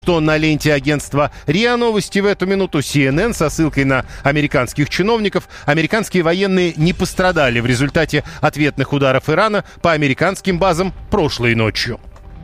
Что на ленте агентства РИА Новости в эту минуту CNN со ссылкой на американских чиновников. Американские военные не пострадали в результате ответных ударов Ирана по американским базам прошлой ночью.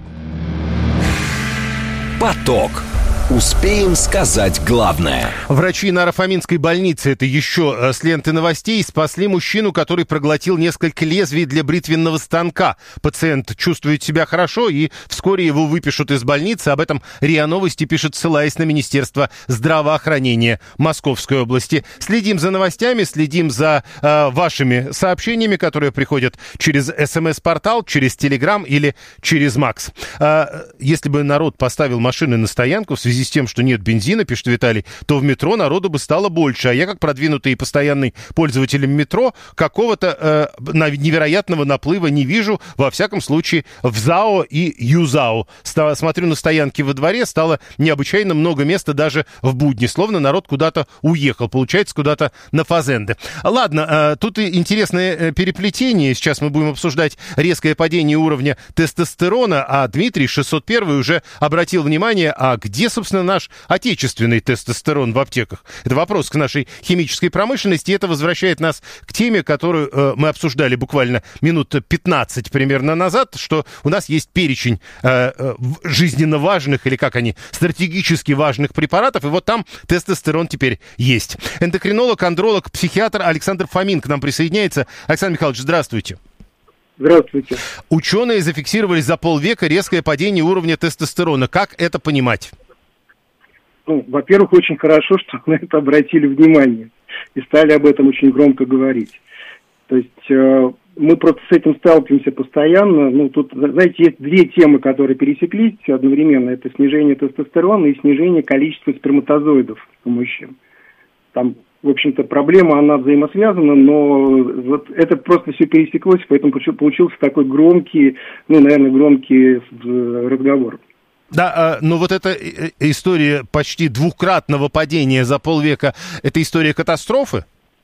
Поток. Успеем сказать главное. Врачи Наро-Фоминской больницы, это еще с ленты новостей, спасли мужчину, который проглотил несколько лезвий для бритвенного станка. Пациент чувствует себя хорошо, и вскоре его выпишут из больницы. Об этом РИА Новости пишет, ссылаясь на Министерство здравоохранения Московской области. Следим за новостями, следим за вашими сообщениями, которые приходят через СМС-портал, через Телеграм или через Макс. Если бы народ поставил машины на стоянку в связи с тем, что нет бензина, пишет Виталий, то в метро народу бы стало больше. А я, как продвинутый и постоянный пользователь метро, какого-то невероятного наплыва не вижу, во всяком случае, в ЗАО и ЮЗАО. Смотрю на стоянки во дворе, стало необычайно много места даже в будни, словно народ куда-то уехал, получается, куда-то на фазенды. Ладно, тут и интересное переплетение. Сейчас мы будем обсуждать резкое падение уровня тестостерона, а Дмитрий 601 уже обратил внимание, а где, собственно, наш отечественный тестостерон в аптеках? Это вопрос к нашей химической промышленности, и это возвращает нас к теме, которую мы обсуждали буквально минут 15 примерно назад, что у нас есть перечень жизненно важных, или как они, стратегически важных препаратов, и вот там тестостерон теперь есть. Эндокринолог, андролог, психиатр Александр Фомин к нам присоединяется. Александр Михайлович, здравствуйте. Здравствуйте. Ученые зафиксировали за полвека резкое падение уровня тестостерона. Как это понимать? Ну, во-первых, очень хорошо, что на это обратили внимание и стали об этом очень громко говорить. То есть мы просто с этим сталкиваемся постоянно. Ну, тут, знаете, есть две темы, которые пересеклись одновременно. Это снижение тестостерона и снижение количества сперматозоидов у мужчин. Там, в общем-то, проблема, она взаимосвязана, но вот это просто все пересеклось, поэтому получился такой громкий, громкий разговор. Да, но вот эта история почти двукратного падения за полвека, это история катастрофы?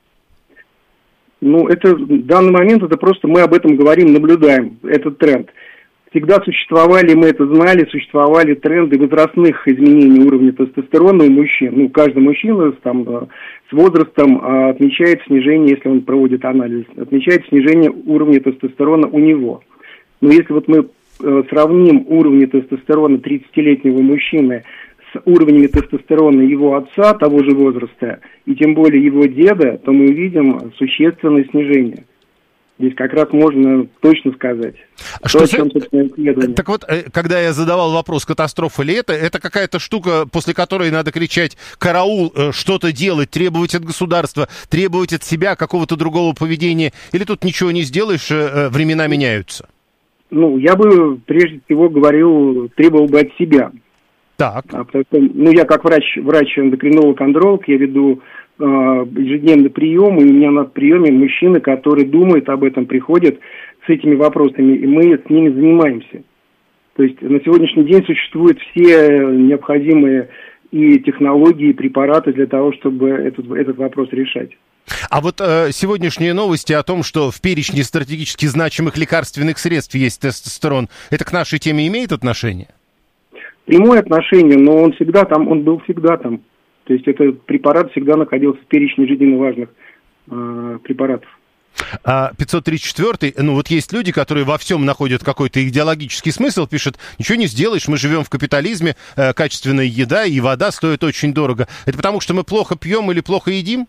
Ну, это в данный момент, это просто мы об этом говорим, наблюдаем, этот тренд. Всегда существовали, мы это знали, существовали тренды возрастных изменений уровня тестостерона у мужчин. Ну, каждый мужчина с возрастом отмечает снижение, если он проводит анализ, отмечает снижение уровня тестостерона у него. Но если вот мы сравним уровни тестостерона 30-летнего мужчины с уровнями тестостерона его отца того же возраста, и тем более его деда, то мы увидим существенное снижение. Здесь как раз можно точно сказать. Так вот, когда я задавал вопрос, катастрофа ли это какая-то штука, после которой надо кричать «караул», что-то делать, требовать от государства, требовать от себя какого-то другого поведения, или тут ничего не сделаешь, времена меняются? Ну, я бы прежде всего требовал бы от себя. Так. Я как врач-эндокринолог, андролог, я веду ежедневный прием, и у меня на приеме мужчины, которые думают об этом, приходят с этими вопросами, и мы с ними занимаемся. То есть на сегодняшний день существуют все необходимые и технологии, и препараты для того, чтобы этот вопрос решать. А вот сегодняшние новости о том, что в перечне стратегически значимых лекарственных средств есть тестостерон, это к нашей теме имеет отношение? Прямое отношение, но он был всегда там. То есть этот препарат всегда находился в перечне жизненно важных препаратов. 534-й, вот есть люди, которые во всем находят какой-то идеологический смысл, пишут, ничего не сделаешь, мы живем в капитализме, качественная еда и вода стоят очень дорого. Это потому, что мы плохо пьем или плохо едим?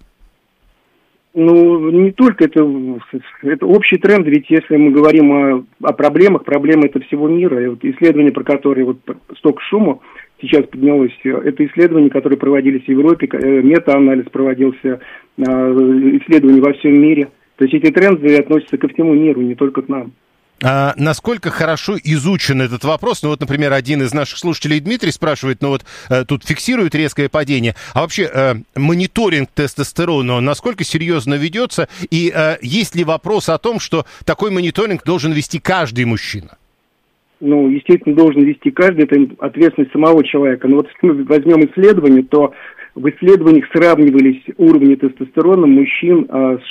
Ну, не только это общий тренд, ведь если мы говорим о проблемах, проблемы это всего мира. И вот исследования, про которые столько шума сейчас поднялось, это исследования, которые проводились в Европе, мета-анализ проводился, исследования во всем мире. То есть эти тренды относятся ко всему миру, не только к нам. Насколько хорошо изучен этот вопрос? Ну вот, например, один из наших слушателей, Дмитрий, спрашивает, тут фиксирует резкое падение, а вообще мониторинг тестостерона, насколько серьезно ведется? И есть ли вопрос о том, что такой мониторинг должен вести каждый мужчина? Ну, естественно, должен вести каждый, это ответственность самого человека. Но вот если мы возьмем исследование, то в исследованиях сравнивались уровни тестостерона мужчин с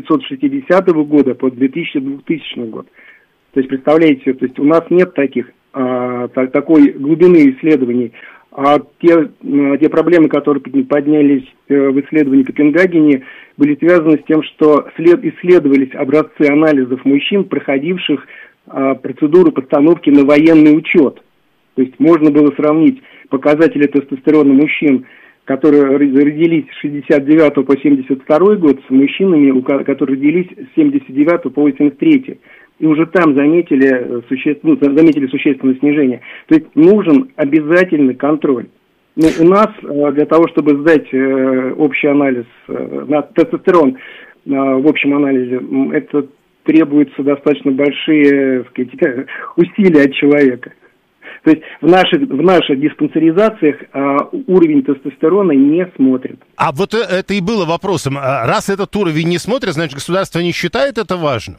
1960 года по 2000 год. То есть, представляете, у нас нет таких такой глубины исследований. А те проблемы, которые поднялись в исследовании в Копенгагене, были связаны с тем, что исследовались образцы анализов мужчин, проходивших процедуру постановки на военный учет. То есть можно было сравнить показатели тестостерона мужчин, которые родились с 69 по 72 год, с мужчинами, которые родились с 79 по 83. И уже там заметили существенное снижение. То есть нужен обязательный контроль. Ну, у нас для того, чтобы сдать общий анализ на тестостерон в общем анализе, это требуются достаточно большие, так сказать, усилия от человека. То есть в наших диспансеризациях уровень тестостерона не смотрят. А вот это и было вопросом. Раз этот уровень не смотрят, значит, государство не считает это важным?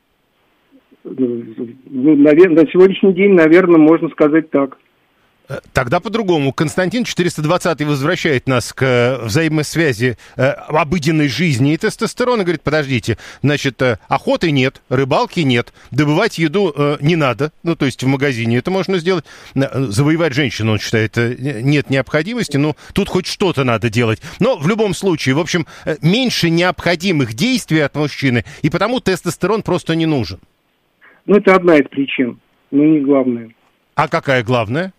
Ну, наверное, на сегодняшний день, наверное, можно сказать так. Тогда по-другому. Константин 420 возвращает нас к взаимосвязи обыденной жизни и тестостерона. Говорит, подождите, значит, охоты нет, рыбалки нет, добывать еду не надо. Ну, то есть в магазине это можно сделать. Завоевать женщину, он считает, нет необходимости. Ну, тут хоть что-то надо делать. Но в любом случае, в общем, меньше необходимых действий от мужчины, и потому тестостерон просто не нужен. Ну, это одна из причин, но не главная. А какая главная?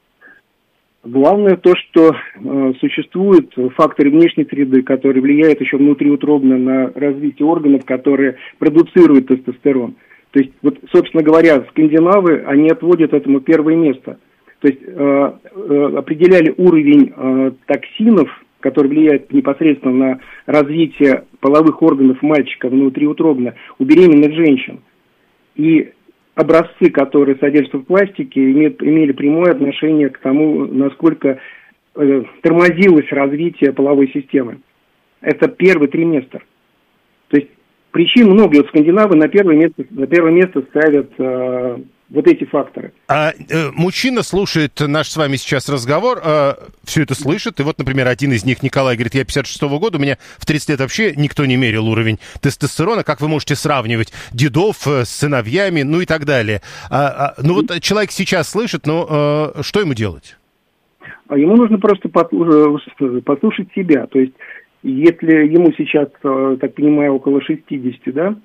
Главное то, что существуют факторы внешней среды, которые влияют еще внутриутробно на развитие органов, которые продуцируют тестостерон. То есть, вот, собственно говоря, скандинавы, они отводят этому первое место. То есть определяли уровень токсинов, которые влияют непосредственно на развитие половых органов мальчика внутриутробно у беременных женщин. И образцы, которые содержатся в пластике, имели прямое отношение к тому, насколько тормозилось развитие половой системы. Это первый триместр. То есть причин много. Вот скандинавы на первое место ставят вот эти факторы. Мужчина слушает наш с вами сейчас разговор, все это слышит, и вот, например, один из них, Николай, говорит, я 56-го года, у меня в 30 лет вообще никто не мерил уровень тестостерона, как вы можете сравнивать дедов с сыновьями, ну и так далее. Ну вот человек сейчас слышит, но что ему делать? Ему нужно просто послушать себя, то есть если ему сейчас, так понимаю, около 60, да?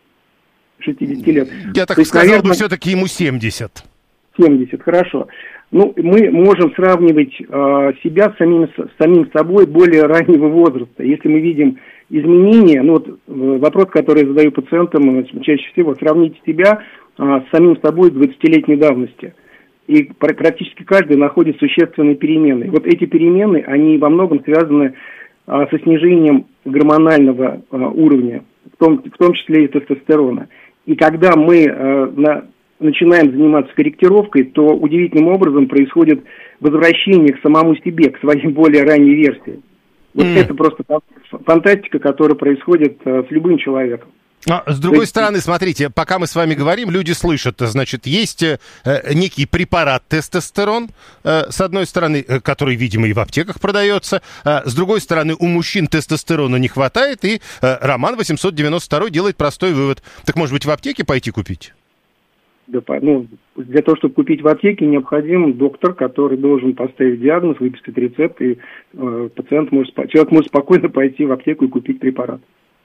60 лет. Я так сказал, наверное, бы все-таки ему 70. 70, хорошо. Ну, мы можем сравнивать себя с самим собой более раннего возраста. Если мы видим изменения, ну вот вопрос, который я задаю пациентам чаще всего, сравните себя с самим собой 20-летней давности. И практически каждый находит существенные перемены. Вот эти перемены, они во многом связаны со снижением гормонального уровня, в том числе и тестостерона. И когда мы начинаем заниматься корректировкой, то удивительным образом происходит возвращение к самому себе, к своей более ранней версии. Вот это просто фантастика, которая происходит с любым человеком. С другой стороны, смотрите, пока мы с вами говорим, люди слышат, значит, есть некий препарат тестостерон, с одной стороны, который, видимо, и в аптеках продается, с другой стороны, у мужчин тестостерона не хватает, и Роман 892 делает простой вывод. Так, может быть, в аптеке пойти купить? Да, ну, для того, чтобы купить в аптеке, необходим доктор, который должен поставить диагноз, выписать рецепт, и человек может спокойно пойти в аптеку и купить препарат.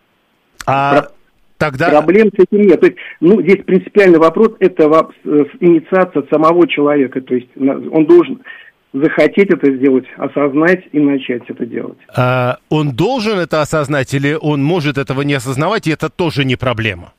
Тогда... Проблем с этим нет. То есть, ну, здесь принципиальный вопрос – это инициация самого человека. То есть он должен захотеть это сделать, осознать и начать это делать. Он должен это осознать или он может этого не осознавать, и это тоже не проблема?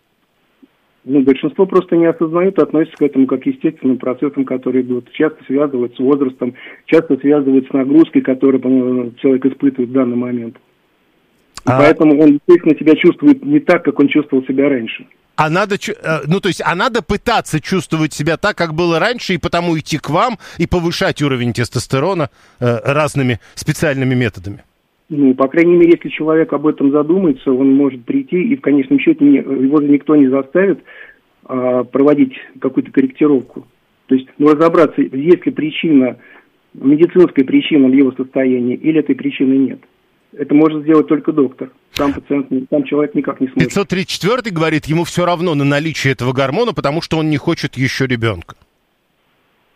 Ну, большинство просто не осознают, относятся к этому как к естественным процессам, которые идут. Часто связывают с возрастом, часто связывают с нагрузкой, которую человек испытывает в данный момент. Поэтому он, естественно, себя чувствует не так, как он чувствовал себя раньше. А надо пытаться чувствовать себя так, как было раньше, и потому идти к вам и повышать уровень тестостерона разными специальными методами. Ну, по крайней мере, если человек об этом задумается, он может прийти, и в конечном счете его никто не заставит проводить какую-то корректировку. То есть, разобраться, есть ли причина, медицинская причина в его состоянии, или этой причины нет. Это может сделать только доктор. Сам человек никак не сможет. 534-й говорит, ему все равно на наличие этого гормона, потому что он не хочет еще ребенка.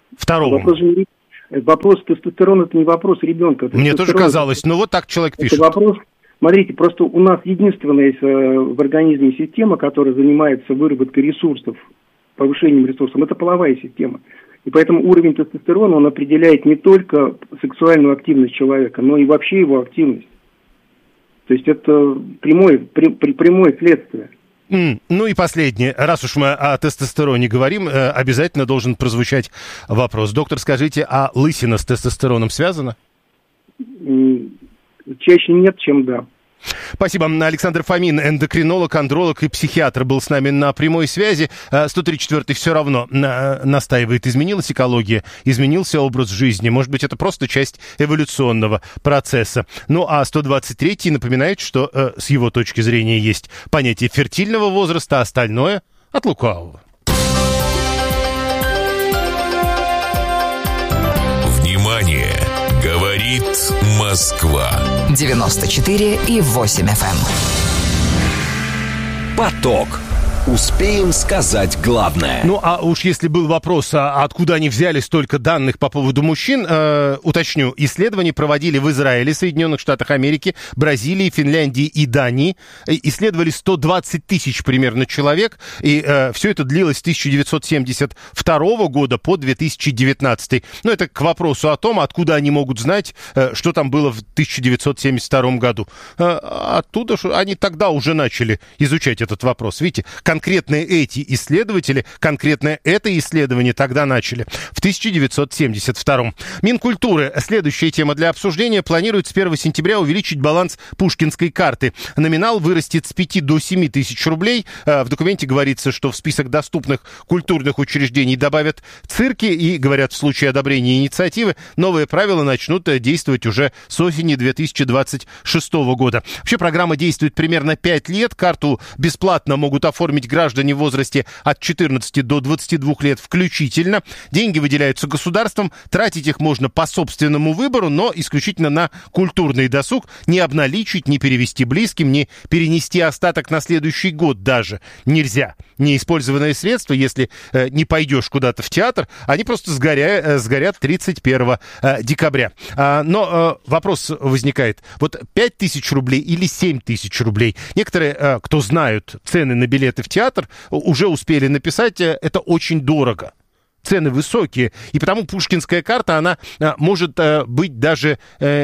Второму. Вопрос тестостерона – это не вопрос ребенка. Мне тоже казалось, но вот так человек пишет. Это вопрос, смотрите, просто у нас единственная есть в организме система, которая занимается выработкой ресурсов, повышением ресурсов, это половая система. И поэтому уровень тестостерона, он определяет не только сексуальную активность человека, но и вообще его активность. То есть это прямое следствие. Ну и последнее. Раз уж мы о тестостероне говорим, обязательно должен прозвучать вопрос. Доктор, скажите, а лысина с тестостероном связана? Чаще нет, чем да. Спасибо. Александр Фомин, эндокринолог, андролог и психиатр, был с нами на прямой связи. 134-й все равно настаивает. Изменилась экология, изменился образ жизни. Может быть, это просто часть эволюционного процесса. Ну, а 123-й напоминает, что с его точки зрения есть понятие фертильного возраста, а остальное от лукавого. Внимание! Говорит Москва. 94,8 FM. Поток. Успеем сказать главное. Ну, а уж если был вопрос, откуда они взяли столько данных по поводу мужчин, уточню, исследования проводили в Израиле, Соединенных Штатах Америки, Бразилии, Финляндии и Дании. Исследовали 120 тысяч примерно человек, и все это длилось с 1972 года по 2019. Ну, это к вопросу о том, откуда они могут знать, что там было в 1972 году. Оттуда они тогда уже начали изучать этот вопрос. Видите, конкретно эти исследователи, конкретно это исследование тогда начали, в 1972. Минкультуры, следующая тема для обсуждения, планирует с 1 сентября увеличить баланс Пушкинской карты. Номинал вырастет с 5 до 7 тысяч рублей. В документе говорится, что в список доступных культурных учреждений добавят цирки, и, говорят, в случае одобрения инициативы новые правила начнут действовать уже с осени 2026 года. Вообще программа действует примерно 5 лет. Карту бесплатно могут оформить граждане в возрасте от 14 до 22 лет включительно. Деньги выделяются государством, тратить их можно по собственному выбору, но исключительно на культурный досуг. Не обналичить, не перевести близким, не перенести остаток на следующий год даже нельзя. Неиспользованные средства, если не пойдешь куда-то в театр, они просто сгорят 31 декабря. Но вопрос возникает, вот 5 тысяч рублей или 7 тысяч рублей? Некоторые, кто знают цены на билеты в театр, уже успели написать, это очень дорого. Цены высокие, и потому пушкинская карта, она может быть даже,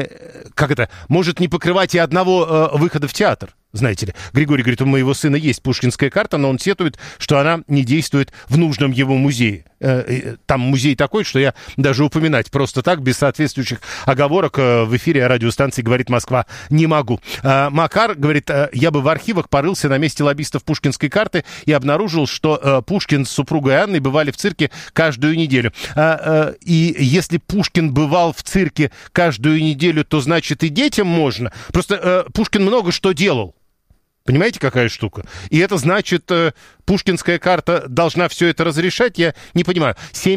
может не покрывать и одного выхода в театр. Знаете ли, Григорий говорит, у моего сына есть пушкинская карта, но он сетует, что она не действует в нужном его музее. Там музей такой, что я даже упоминать просто так, без соответствующих оговорок в эфире радиостанции «Говорит Москва» не могу. Макар говорит, я бы в архивах порылся на месте лоббистов пушкинской карты и обнаружил, что Пушкин с супругой Анной бывали в цирке каждую неделю. И если Пушкин бывал в цирке каждую неделю, то значит и детям можно. Просто Пушкин много что делал. Понимаете, какая штука? И это значит, пушкинская карта должна все это разрешать? Я не понимаю.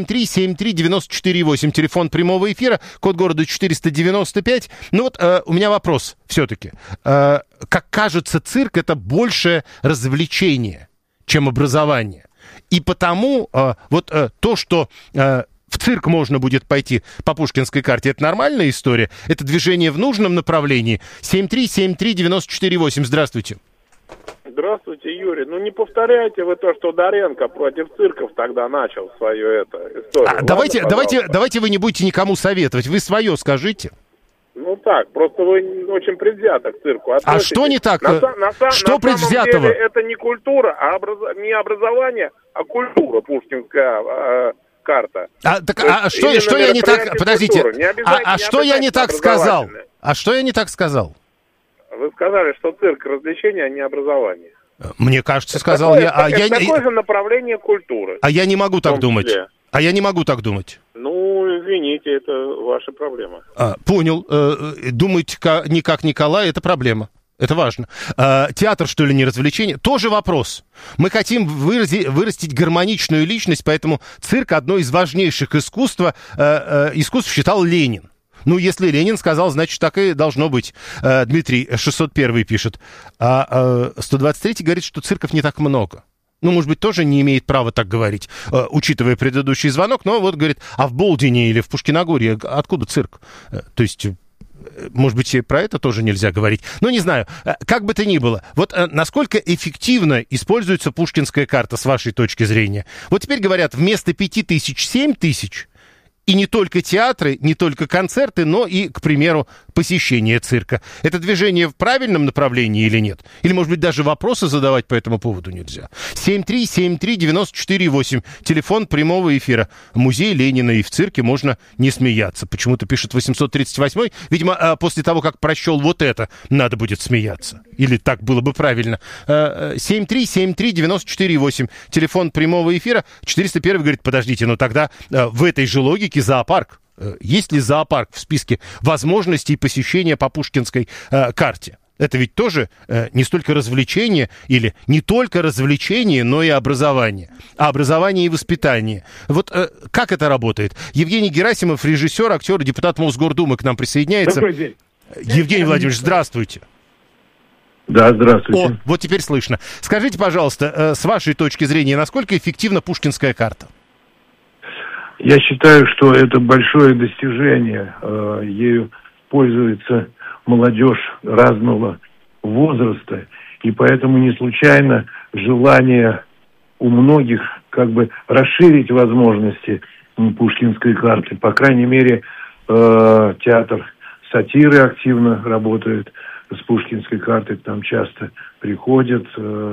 7373948, телефон прямого эфира, код города 495. Ну вот у меня вопрос все-таки. Как кажется, цирк — это больше развлечение, чем образование. И потому то, что... в цирк можно будет пойти по пушкинской карте. Это нормальная история? Это движение в нужном направлении? 7373948. Здравствуйте. Здравствуйте, Юрий. Ну не повторяйте вы то, что Доренко против цирков тогда начал свою историю. Давайте вы не будете никому советовать. Вы свое скажите. Ну так, просто вы очень предвзято к цирку относитесь. А что не так? Что предвзятого? На самом деле это не культура, не образование, а культура пушкинская карта. Что я не так... Подождите. Что я не так сказал? А что я не так сказал? Вы сказали, что цирк развлечение, а не образование. Мне кажется, сказал я. Такое же направление культуры. А я не могу так думать. Ну, извините, это ваша проблема. Понял. Думать не как Николай, это проблема. Это важно. Театр, что ли, не развлечение? Тоже вопрос. Мы хотим вырастить гармоничную личность, поэтому цирк — одно из важнейших искусств считал Ленин. Ну, если Ленин сказал, значит, так и должно быть. Дмитрий 601 пишет. 123 говорит, что цирков не так много. Ну, может быть, тоже не имеет права так говорить, учитывая предыдущий звонок, но вот говорит, а в Болдине или в Пушкиногорье откуда цирк? То есть, может быть, и про это тоже нельзя говорить. Ну, не знаю, как бы то ни было. Вот насколько эффективно используется пушкинская карта с вашей точки зрения? Вот теперь говорят, вместо 5000 7000. И не только театры, не только концерты, но и, к примеру, посещение цирка. Это движение в правильном направлении или нет? Или, может быть, даже вопросы задавать по этому поводу нельзя? 7373948, телефон прямого эфира. Музей Ленина, и в цирке можно не смеяться. Почему-то пишет 838-й. Видимо, после того, как прочел вот это, надо будет смеяться. Или так было бы правильно. 7373948, телефон прямого эфира. 401 говорит, подождите, но тогда в этой же логике зоопарк. Есть ли зоопарк в списке возможностей посещения по пушкинской карте? Это ведь тоже не столько развлечение, или не только развлечение, но и образование. А образование и воспитание. Вот как это работает? Евгений Герасимов, режиссер, актер, депутат Мосгордумы к нам присоединяется. Добрый день. Евгений Владимирович, здравствуйте. Да, здравствуйте. О, вот теперь слышно. Скажите, пожалуйста, с вашей точки зрения, насколько эффективна пушкинская карта? Я считаю, что это большое достижение. Ею пользуется молодежь разного возраста. И поэтому не случайно желание у многих как бы расширить возможности пушкинской карты. По крайней мере, театр сатиры активно работает с пушкинской картой. Там часто приходят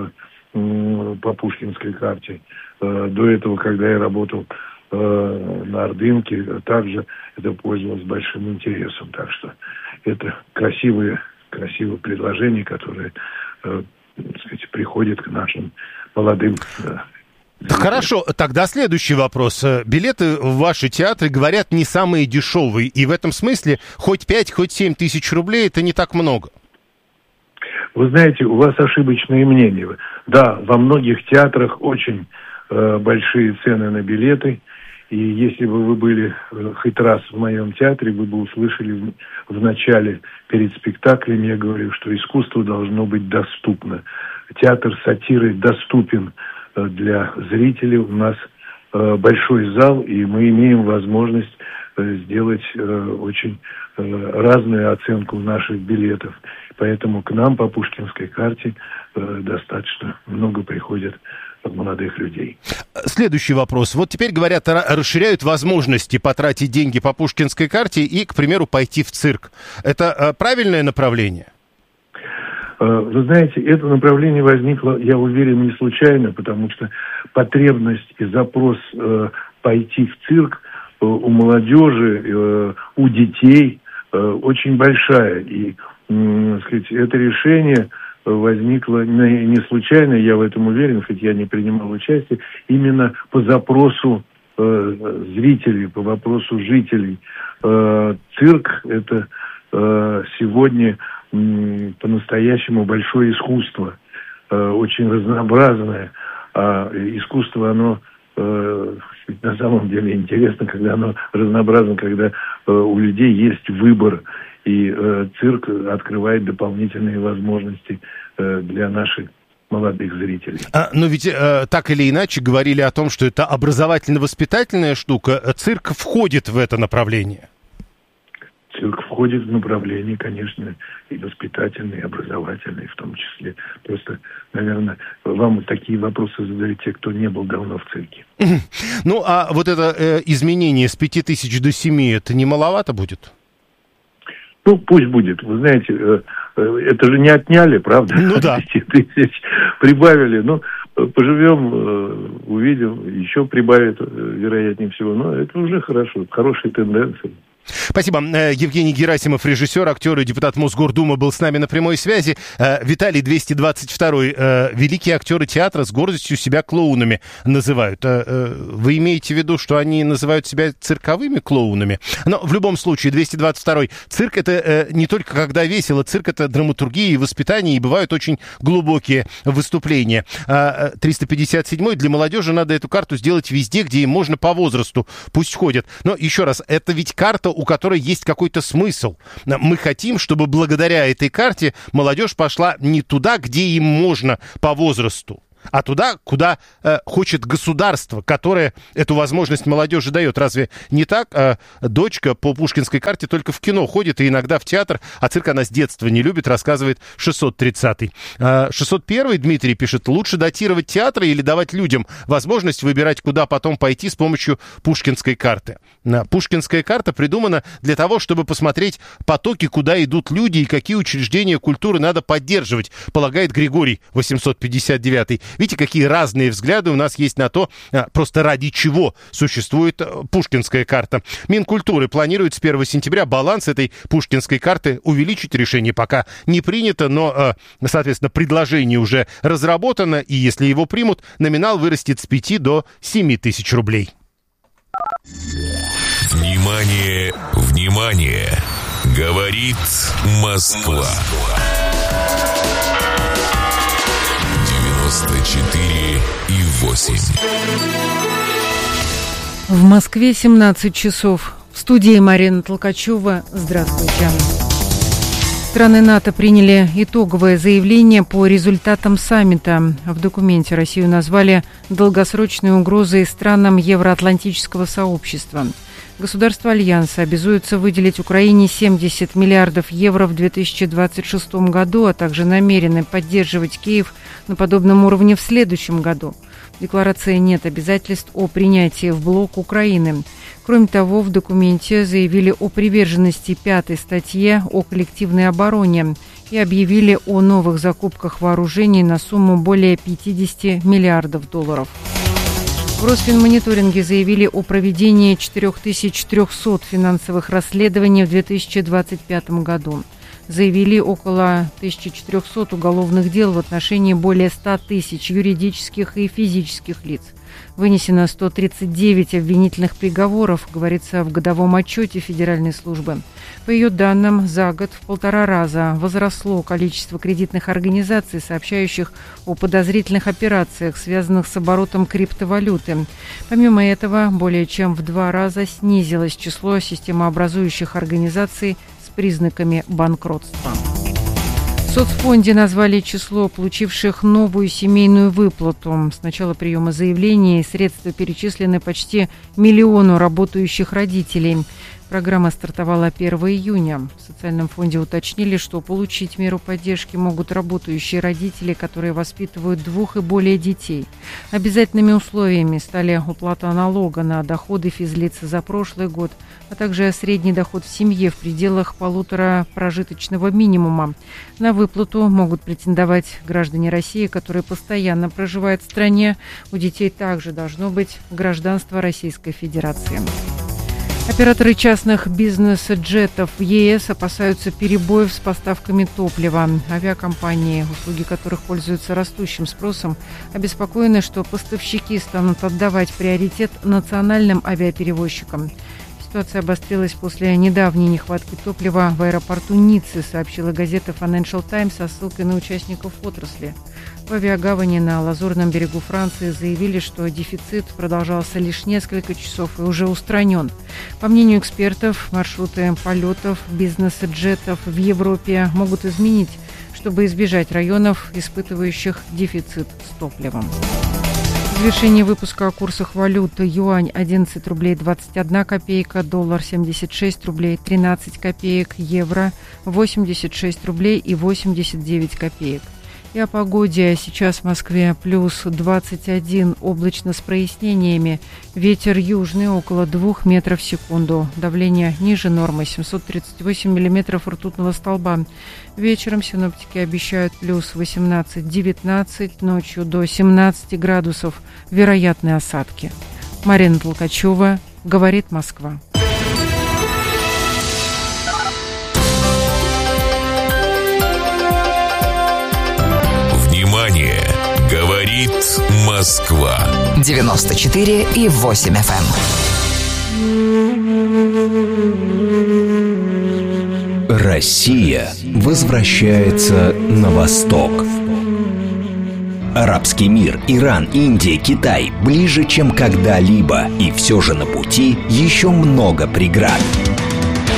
по пушкинской карте. До этого, когда я работал на Ордынке, также это пользовалось большим интересом. Так что это красивое предложение, которое, так сказать, приходит к нашим молодым зрителям. Хорошо, тогда следующий вопрос. Билеты в ваши театры, говорят, не самые дешевые. И в этом смысле хоть 5, хоть 7 тысяч рублей – это не так много. Вы знаете, у вас ошибочные мнения. Да, во многих театрах очень большие цены на билеты. И если бы вы были хоть раз в моем театре, вы бы услышали в начале, перед спектаклем, я говорю, что искусство должно быть доступно. Театр сатиры доступен для зрителей. У нас большой зал, и мы имеем возможность сделать очень разную оценку наших билетов. Поэтому к нам по пушкинской карте достаточно много приходит молодых людей. Следующий вопрос. Вот теперь, говорят, расширяют возможности потратить деньги по пушкинской карте и, к примеру, пойти в цирк. Это правильное направление? Вы знаете, это направление возникло, я уверен, не случайно, потому что потребность и запрос пойти в цирк у молодежи, у детей очень большая. И, так сказать, это решение возникло не случайно, я в этом уверен, хоть я не принимал участие, именно по запросу зрителей, по вопросу жителей. Цирк – это сегодня по-настоящему большое искусство, очень разнообразное. А искусство, оно на самом деле интересно, когда оно разнообразно, когда у людей есть выбор. И цирк открывает дополнительные возможности для наших молодых зрителей. Но ведь так или иначе говорили о том, что это образовательно-воспитательная штука. Цирк входит в это направление. Цирк входит в направление, конечно, и воспитательное, и образовательное в том числе. Просто, наверное, вам такие вопросы задают те, кто не был давно в цирке. Ну, а вот это изменение с 5000 до 7, это не маловато будет? Ну, пусть будет. Вы знаете, это же не отняли, правда? Ну да. 10 тысяч прибавили. Ну, поживем, увидим, еще прибавят, вероятнее всего. Но это уже хорошо, хорошие тенденции. Спасибо. Евгений Герасимов, режиссер, актер и депутат Мосгордумы, был с нами на прямой связи. Виталий 222-й. Великие актеры театра с гордостью себя клоунами называют. Вы имеете в виду, что они называют себя цирковыми клоунами? Но в любом случае, 222-й. Цирк — это не только когда весело. Цирк — это драматургия и воспитание, и бывают очень глубокие выступления. 357-й. Для молодежи надо эту карту сделать везде, где им можно по возрасту. Пусть ходят. Но еще раз, это ведь карта, у которой есть какой-то смысл. Мы хотим, чтобы благодаря этой карте молодежь пошла не туда, где им можно по возрасту, а туда, куда хочет государство, которое эту возможность молодежи дает. Разве не так? Дочка по Пушкинской карте только в кино ходит и иногда в театр, а цирк она с детства не любит, рассказывает 630-й. 601-й Дмитрий пишет: лучше датировать театры или давать людям возможность выбирать, куда потом пойти с помощью Пушкинской карты. Пушкинская карта придумана для того, чтобы посмотреть потоки, куда идут люди и какие учреждения культуры надо поддерживать, полагает Григорий 859-й. Видите, какие разные взгляды у нас есть на то, просто ради чего существует Пушкинская карта. Минкультуры планирует с 1 сентября баланс этой Пушкинской карты увеличить. Решение пока не принято, но, соответственно, предложение уже разработано, и если его примут, номинал вырастет с 5 до 7 тысяч рублей. Внимание, внимание! Говорит Москва. 94,8. В Москве 17 часов. В студии Марина Толкачева. Здравствуйте. Страны НАТО приняли итоговое заявление по результатам саммита. В документе Россию назвали долгосрочной угрозой странам евроатлантического сообщества. Государства Альянса обязуются выделить Украине 70 миллиардов евро в 2026 году, а также намерены поддерживать Киев на подобном уровне в следующем году. В декларации нет обязательств о принятии в блок Украины. Кроме того, в документе заявили о приверженности 5-й статье о коллективной обороне и объявили о новых закупках вооружений на сумму более 50 миллиардов долларов. В Росфинмониторинге заявили о проведении 4300 финансовых расследований в 2025 году. Заявили около 1400 уголовных дел в отношении более 100 тысяч юридических и физических лиц. Вынесено 139 обвинительных приговоров, говорится в годовом отчете Федеральной службы. По ее данным, за год в 1,5 раза возросло количество кредитных организаций, сообщающих о подозрительных операциях, связанных с оборотом криптовалюты. Помимо этого, более чем в 2 раза снизилось число системообразующих организаций с признаками банкротства. В соцфонде назвали число получивших новую семейную выплату. С начала приема заявлений средства перечислены почти 1 миллиону работающих родителей. Программа стартовала 1 июня. В социальном фонде уточнили, что получить меру поддержки могут работающие родители, которые воспитывают 2 и более детей. Обязательными условиями стали уплата налога на доходы физлиц за прошлый год, а также средний доход в семье в пределах 1,5 прожиточного минимума. На выплату могут претендовать граждане России, которые постоянно проживают в стране. У детей также должно быть гражданство Российской Федерации. Операторы частных бизнес-джетов в ЕС опасаются перебоев с поставками топлива. Авиакомпании, услуги которых пользуются растущим спросом, обеспокоены, что поставщики станут отдавать приоритет национальным авиаперевозчикам. Ситуация обострилась после недавней нехватки топлива в аэропорту Ниццы, сообщила газета Financial Times со ссылкой на участников отрасли. В авиагавани на Лазурном берегу Франции заявили, что дефицит продолжался лишь несколько часов и уже устранен. По мнению экспертов, маршруты полетов бизнес-джетов в Европе могут изменить, чтобы избежать районов, испытывающих дефицит с топливом. В завершении выпуска о курсах валют: юань 11 рублей 21 копейка, доллар 76 рублей 13 копеек, евро 86 рублей и 89 копеек. И о погоде. Сейчас в Москве плюс 21, облачно с прояснениями. Ветер южный около 2 метров в секунду. Давление ниже нормы 738 миллиметров ртутного столба. Вечером синоптики обещают плюс 18-19, ночью до 17 градусов. Вероятны осадки. Марина Толкачева, говорит Москва. Внимание! Говорит Москва. 94,8 FM. Россия возвращается на восток. Арабский мир, Иран, Индия, Китай ближе, чем когда-либо. И все же на пути еще много преград.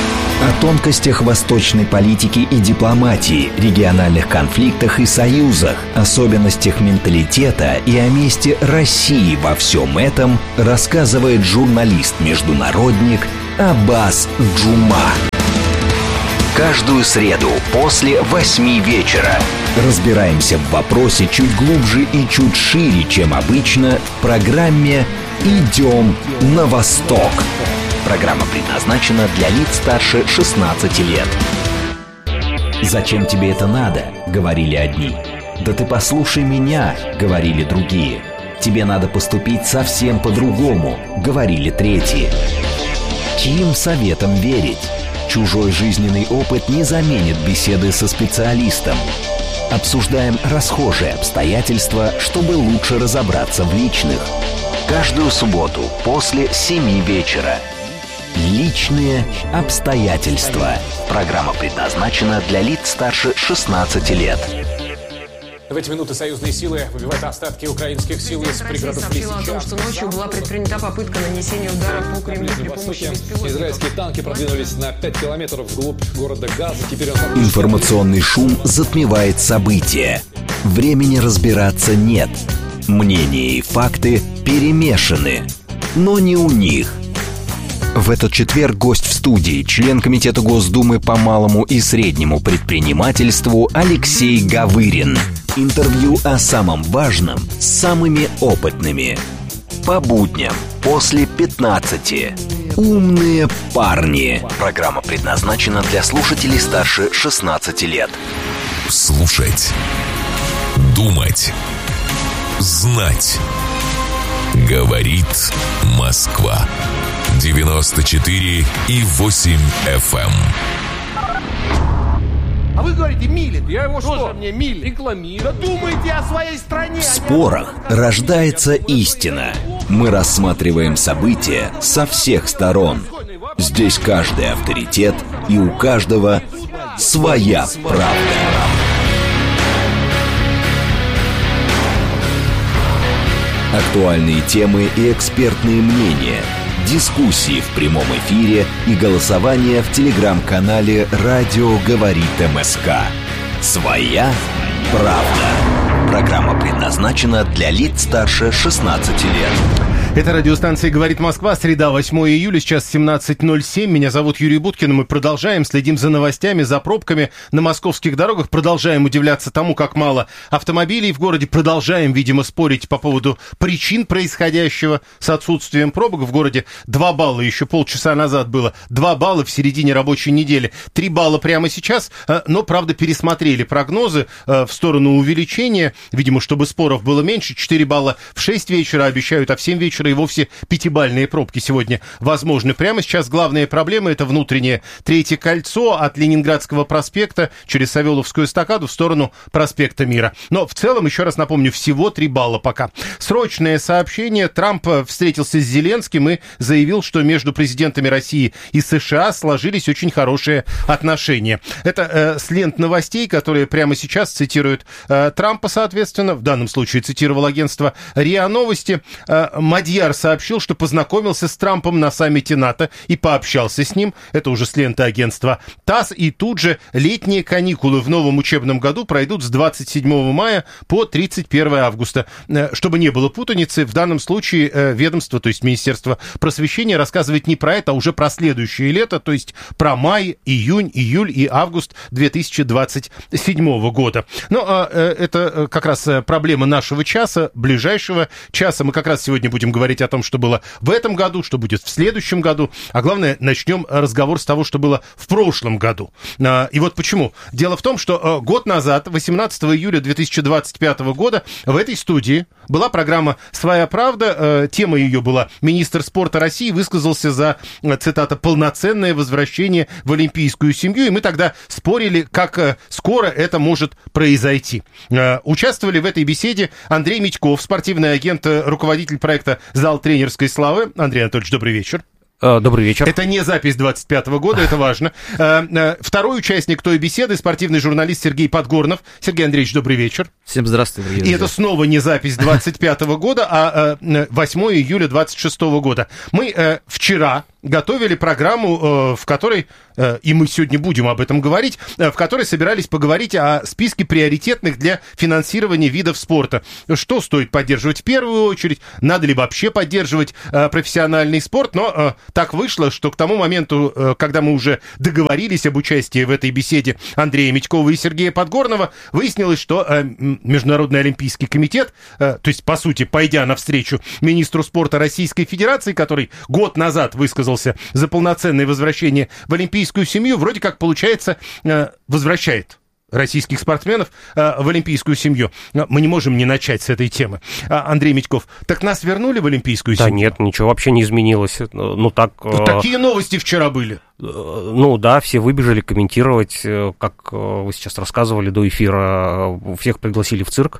О тонкостях восточной политики и дипломатии, региональных конфликтах и союзах, особенностях менталитета и о месте России во всем этом рассказывает журналист-международник Аббас Джума. Каждую среду после 8 вечера разбираемся в вопросе чуть глубже и чуть шире, чем обычно, в программе «Идем на восток». Программа предназначена для лиц старше 16 лет. «Зачем тебе это надо?» — говорили одни. «Да ты послушай меня!» — говорили другие. «Тебе надо поступить совсем по-другому!» — говорили третьи. Чьим советам верить? Чужой жизненный опыт не заменит беседы со специалистом. Обсуждаем расхожие обстоятельства, чтобы лучше разобраться в личных. Каждую субботу после 7 вечера. Личные обстоятельства. Программа предназначена для лиц старше 16 лет. В эти минуты союзные силы выбивают остатки украинских сил из пригородов Лисичанска. Сообщила о том, что ночью была предпринята попытка нанесения удара по Кремлю при помощи беспилотников. Израильские танки продвинулись на 5 километров вглубь города Газа. Теперь Информационный шум затмевает события. Времени разбираться нет. Мнения и факты перемешаны. Но не у них. В этот четверг гость в студии, член Комитета Госдумы по малому и среднему предпринимательству Алексей Гавырин. Интервью о самом важном с самыми опытными. По будням после 15. Умные парни. Программа предназначена для слушателей старше 16 лет. Слушать. Думать. Знать. Говорит Москва. 94,8 FM. А вы говорите, милит. Я его что? Мне милит. Рекламирую. Да думайте о своей стране. В спорах рождается истина. Мы рассматриваем события со всех сторон. Здесь каждый авторитет, и у каждого своя правда. Актуальные темы и экспертные мнения. Дискуссии в прямом эфире и голосование в телеграм-канале «Радио говорит МСК». «Своя правда». Программа предназначена для лиц старше 16 лет. Это радиостанция «Говорит Москва», среда, 8 июля, сейчас 17:07. Меня зовут Юрий Буткин, мы продолжаем, следим за новостями, за пробками на московских дорогах, продолжаем удивляться тому, как мало автомобилей в городе, продолжаем, видимо, спорить по поводу причин происходящего с отсутствием пробок в городе. 2 балла еще полчаса назад было, 2 балла в середине рабочей недели, 3 балла прямо сейчас, но, правда, пересмотрели прогнозы в сторону увеличения, видимо, чтобы споров было меньше, 4 балла в 6 вечера обещают, а в 7 вечера и вовсе 5-бальные пробки сегодня возможны. Прямо сейчас главная проблема — это внутреннее Третье кольцо от Ленинградского проспекта через Савеловскую эстакаду в сторону проспекта Мира. Но в целом, еще раз напомню, всего 3 балла пока. Срочное сообщение. Трамп встретился с Зеленским и заявил, что между президентами России и США сложились очень хорошие отношения. Это с лент новостей, которые прямо сейчас цитируют Трампа, соответственно. В данном случае цитировал агентство РИА Новости. Мадьяр сообщил, что познакомился с Трампом на саммите НАТО и пообщался с ним. Это уже с ленты агентства ТАСС. И тут же летние каникулы в новом учебном году пройдут с 27 мая по 31 августа. Чтобы не было путаницы, в данном случае ведомство, то есть Министерство просвещения, рассказывает не про это, а уже про следующее лето, то есть про май, июнь, июль и август 2027 года. Но это как раз проблема нашего часа, ближайшего часа. Мы как раз сегодня будем говорить о том, что было в этом году, что будет в следующем году, а главное, начнем разговор с того, что было в прошлом году. И вот почему. Дело в том, что год назад, 18 июля 2025 года, в этой студии была программа «Своя правда», тема ее была «Министр спорта России высказался за, цитата, полноценное возвращение в олимпийскую семью», и мы тогда спорили, как скоро это может произойти. Участвовали в этой беседе Андрей Митьков, спортивный агент, руководитель проекта «Зал тренерской славы». Андрей Анатольевич, добрый вечер. Добрый вечер. Это не запись 25-го года, это важно. Второй участник той беседы, спортивный журналист Сергей Подгорнов. Сергей Андреевич, добрый вечер. Всем здравствуйте, дорогие друзья. И это снова не запись 25-го года, а 8 июля 26-го года. Мы вчера готовили программу, в которой, и мы сегодня будем об этом говорить, в которой собирались поговорить о списке приоритетных для финансирования видов спорта. Что стоит поддерживать в первую очередь, надо ли вообще поддерживать профессиональный спорт, но так вышло, что к тому моменту, когда мы уже договорились об участии в этой беседе Андрея Митькова и Сергея Подгорного, выяснилось, что Международный олимпийский комитет, то есть, по сути, пойдя навстречу министру спорта Российской Федерации, который год назад высказался за полноценное возвращение в олимпийскую семью, вроде как, получается, возвращает российских спортсменов в олимпийскую семью. Мы не можем не начать с этой темы. Андрей Митьков, так нас вернули в олимпийскую семью? Да нет, ничего вообще не изменилось. Такие новости вчера были. Да, все выбежали комментировать, как вы сейчас рассказывали до эфира, всех пригласили в цирк.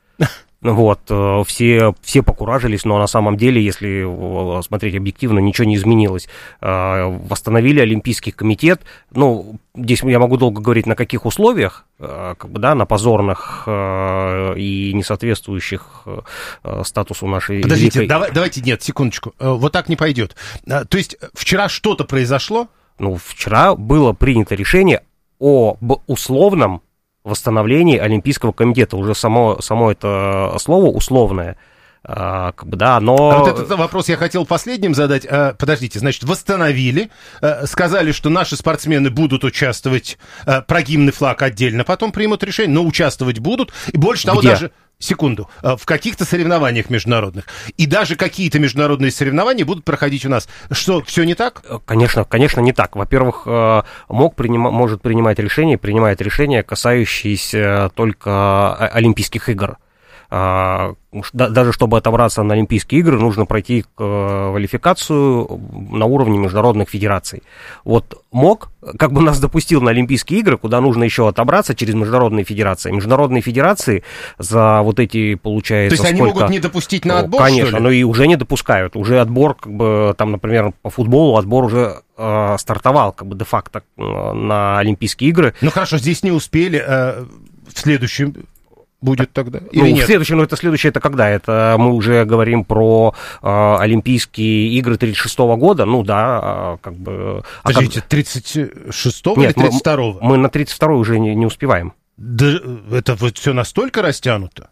Все покуражились, но на самом деле, если смотреть объективно, ничего не изменилось. Восстановили Олимпийский комитет. Здесь я могу долго говорить, на каких условиях, на позорных и не соответствующих статусу нашей... Подождите, давайте, нет, секундочку, вот так не пойдет. То есть вчера что-то произошло? Вчера было принято решение об условном восстановлении Олимпийского комитета. Уже само это слово условное. Но... вот этот вопрос я хотел последним задать. Подождите, значит, восстановили, сказали, что наши спортсмены будут участвовать, про гимн и флаг отдельно потом примут решение, но участвовать будут. И больше того, даже... Секунду. В каких-то соревнованиях международных. И даже какие-то международные соревнования будут проходить у нас. Что, все не так? Конечно, не так. Во-первых, может принимает решения, касающиеся только Олимпийских игр. Даже чтобы отобраться на Олимпийские игры, нужно пройти квалификацию на уровне международных федераций. МОК нас допустил на Олимпийские игры, куда нужно еще отобраться через международные федерации. Международные федерации за эти, получается, то есть они могут не допустить на отбор, конечно, но и уже не допускают. Уже отбор, например, по футболу отбор уже стартовал, де-факто на Олимпийские игры. Хорошо, здесь не успели. В следующем... будет тогда? Или нет? Следующее это когда? Это мы уже говорим про Олимпийские игры 36-го года, Подождите, 36-го или 32-го? Мы на 32-й уже не успеваем. Да это все настолько растянуто?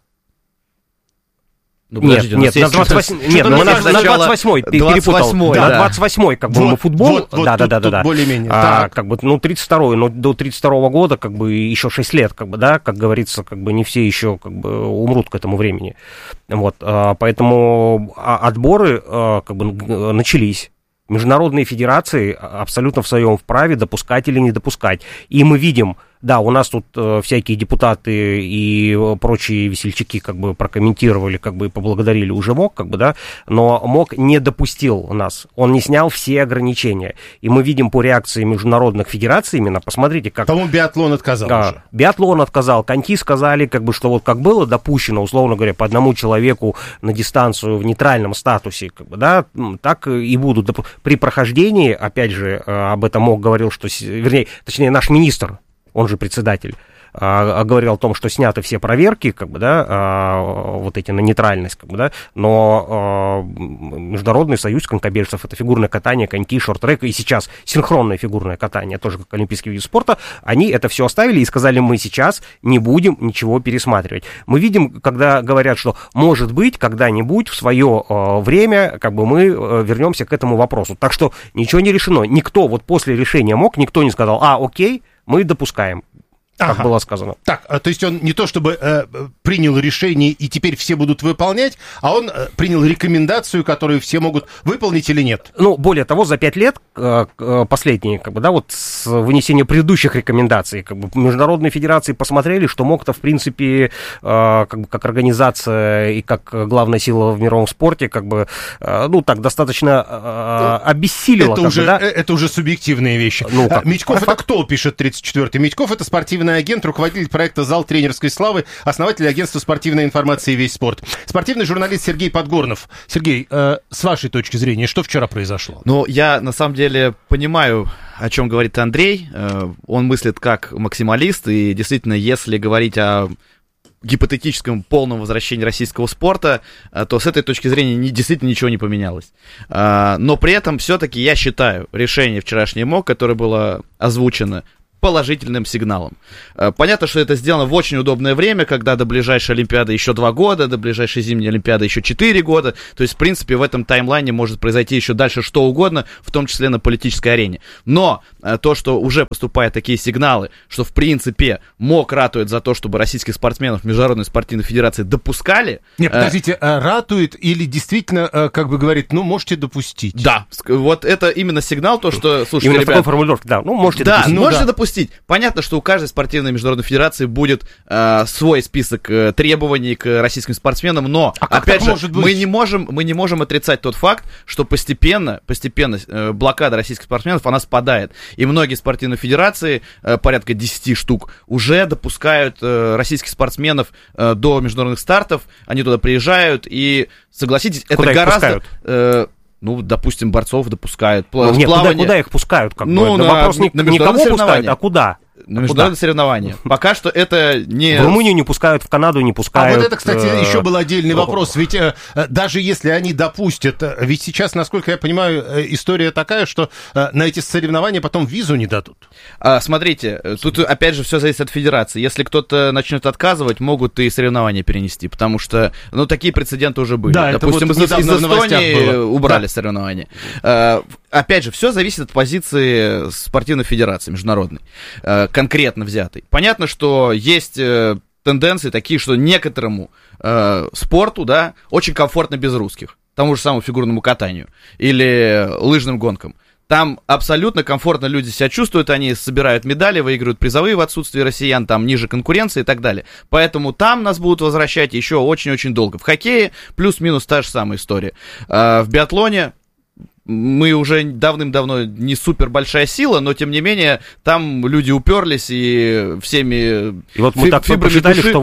Нет, на 28-й перепутал. На 28-й мы футбол. Да. Более-менее. 32-й, но до 32-го года еще 6 лет, как говорится, не все еще умрут к этому времени. Поэтому отборы начались. Международные федерации абсолютно в своем вправе допускать или не допускать. И мы видим, у нас тут всякие депутаты и прочие весельчаки прокомментировали, и поблагодарили уже МОК, но МОК не допустил нас, он не снял все ограничения. И мы видим по реакции международных федераций именно, посмотрите, как... По-моему, биатлон отказал уже. Биатлон отказал, коньки сказали, что как было допущено, условно говоря, по одному человеку на дистанцию в нейтральном статусе, так и будут. При прохождении, опять же, об этом МОК говорил, точнее, наш министр, он же председатель, говорил о том, что сняты все проверки, эти на нейтральность, но Международный союз конькобежцев, это фигурное катание, коньки, шорт-трек, и сейчас синхронное фигурное катание, тоже как олимпийский вид спорта, они это все оставили и сказали, мы сейчас не будем ничего пересматривать. Мы видим, когда говорят, что может быть, когда-нибудь в свое время, мы вернемся к этому вопросу. Так что ничего не решено. Никто, после решения МОК, никто не сказал, окей, мы допускаем. как было сказано. Так, то есть он не то чтобы принял решение и теперь все будут выполнять, а он принял рекомендацию, которую все могут выполнить или нет? Ну, более того, за 5 лет, последние, с вынесения предыдущих рекомендаций, международные федерации посмотрели, что МОК-то, в принципе, как организация и как главная сила в мировом спорте, достаточно обессилила. Это уже субъективные вещи. Митьков это кто, пишет 34-й? Митьков это спортивный спортивный агент, руководитель проекта «Зал тренерской славы», основатель агентства спортивной информации «Весь спорт». Спортивный журналист Сергей Подгорнов. Сергей, с вашей точки зрения, что вчера произошло? Ну, я на самом деле понимаю, о чем говорит Андрей. Он мыслит как максималист, и действительно, если говорить о гипотетическом полном возвращении российского спорта, то с этой точки зрения действительно ничего не поменялось. Но при этом все-таки я считаю решение вчерашней МОК, которое было озвучено, положительным сигналом. Понятно, что это сделано в очень удобное время, когда до ближайшей Олимпиады еще 2 года, до ближайшей зимней Олимпиады еще 4 года. То есть, в принципе, в этом таймлайне может произойти еще дальше что угодно, в том числе на политической арене. Но то, что уже поступают такие сигналы, что, в принципе, МОК ратует за то, чтобы российских спортсменов в Международной спортивной федерации допускали. Нет, подождите, ратует или действительно, как бы говорит, ну, можете допустить? Да, вот это именно сигнал, то, что, слушайте, именно ребят, в такой формулировке, да, ну, можете допустить. Да, можете допустить. Понятно, что у каждой спортивной международной федерации будет свой список требований к российским спортсменам, но, опять же, мы не можем отрицать тот факт, что постепенно блокада российских спортсменов, она спадает. И многие спортивные федерации, порядка 10 штук, уже допускают российских спортсменов до международных стартов, они туда приезжают, и, согласитесь, это гораздо... Ну, допустим, борцов допускают. Нет, куда их пускают? Как бы? Вопрос никого пускают, а куда? На международные соревнования. Пока что это не... В Румынию не пускают, в Канаду не пускают. А вот это, кстати, еще был отдельный вопрос. Ведь даже если они допустят, ведь сейчас, насколько я понимаю, история такая, что на эти соревнования потом визу не дадут. Смотрите, тут опять же все зависит от федерации. Если кто-то начнет отказывать, могут и соревнования перенести, потому что, ну, такие прецеденты уже были. Да, допустим, из Эстонии убрали соревнования. Опять же, все зависит от позиции спортивной федерации международной, конкретно взятой. Понятно, что есть тенденции такие, что некоторому спорту, да, очень комфортно без русских, тому же самому фигурному катанию или лыжным гонкам. Там абсолютно комфортно люди себя чувствуют, они собирают медали, выигрывают призовые в отсутствии россиян, там ниже конкуренции и так далее. Поэтому там нас будут возвращать еще очень-очень долго. В хоккее плюс-минус та же самая история. В биатлоне мы уже давным-давно не супер большая сила, но тем не менее там люди уперлись и всеми и вот мы так посчитали, что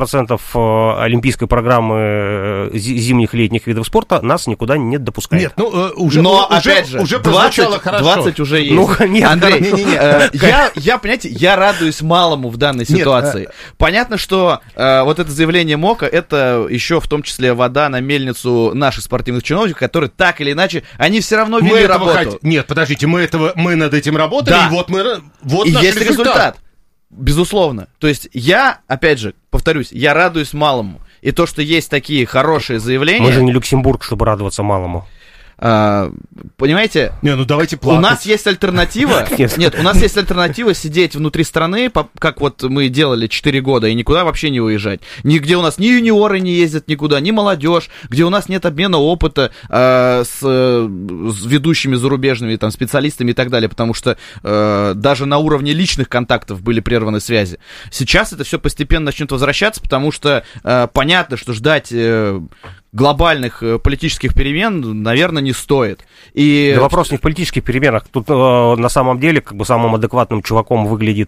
80% олимпийской программы зимних летних видов спорта нас никуда не допускает. Нет, ну опять же, уже 20 уже есть. Ну, нет, Андрей, понимаете, я радуюсь малому в данной ситуации. Понятно, что вот это заявление МОКа, это еще в том числе вода на мельницу наших спортивных чиновников, которые так или иначе, они все равно вели работу. Нет, подождите, мы над этим работали, да. И вот и наш есть результат. Безусловно. То есть я, опять же, повторюсь, я радуюсь малому. И то, что есть такие хорошие заявления... Мы же не Люксембург, чтобы радоваться малому. Понимаете, давайте плакать. У нас есть альтернатива. Нет, у нас есть альтернатива сидеть внутри страны, как вот мы делали 4 года, и никуда вообще не уезжать. Нигде у нас ни юниоры не ездят никуда, ни молодежь, где у нас нет обмена опыта с ведущими зарубежными там, специалистами и так далее, потому что даже на уровне личных контактов были прерваны связи. Сейчас это все постепенно начнет возвращаться, потому что понятно, что ждать глобальных политических перемен, наверное, не стоит. Да вопрос не в политических переменах. Тут на самом деле как бы самым адекватным чуваком выглядит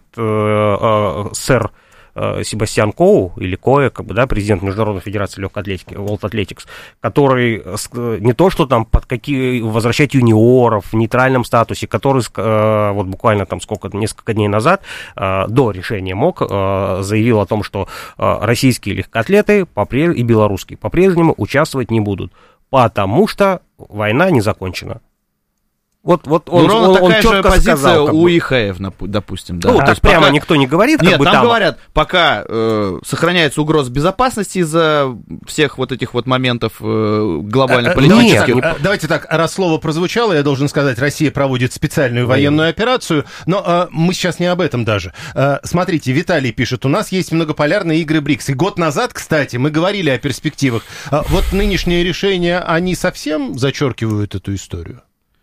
сэр Себастьян Коу, или Коэ, как бы, да, президент Международной федерации легкой атлетики, World Athletics, который не то, что там возвращать юниоров в нейтральном статусе, который вот буквально там несколько дней назад, до решения МОК, заявил о том, что российские легкоатлеты и белорусские по-прежнему участвовать не будут, потому что война не закончена. Вот ровно такая же позиция сказал, у ИХФ, допустим. Да. Ну, то есть прямо пока... никто не говорит, как бы там говорят, пока сохраняется угроза безопасности из-за всех вот этих вот моментов глобально-политических. Нет, давайте так, раз слово прозвучало, я должен сказать, Россия проводит специальную военную операцию, но мы сейчас не об этом даже. Смотрите, Виталий пишет, у нас есть многополярные игры БРИКС, и год назад, кстати, мы говорили о перспективах. Вот нынешние решения, они совсем зачеркивают эту историю?